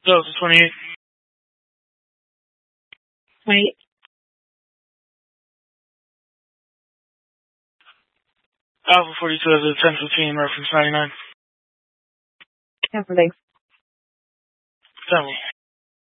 Delta 28. 28. Alpha 42 has a 1015, reference 99. Cancel, thanks. 7.